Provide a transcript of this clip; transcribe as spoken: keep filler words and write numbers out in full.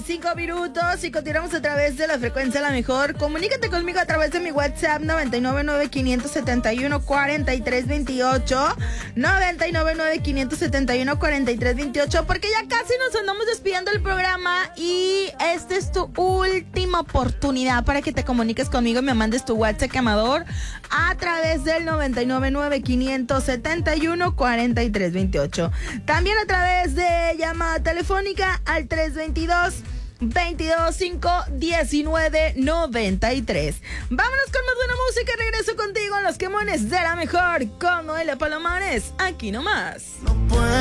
veinticinco minutos y continuamos a través de la frecuencia La Mejor. Comunícate conmigo a través de mi WhatsApp noventa y nueve nueve, quinientos setenta y uno, cuarenta y tres veintiocho. noventa y nueve nueve, quinientos setenta y uno, cuarenta y tres veintiocho, porque ya casi nos andamos despidiendo del programa y esta es tu última oportunidad para que te comuniques conmigo y me mandes tu WhatsApp quemador a través del noventa y nueve nueve, quinientos setenta y uno, cuarenta y tres veintiocho. También a través de llamada telefónica al tres veintidós, veintidós cinco, diecinueve noventa y tres. Vámonos con más buena música y regreso contigo en Los Quemones de La Mejor con Noelia Palomares, aquí nomás. No puedo.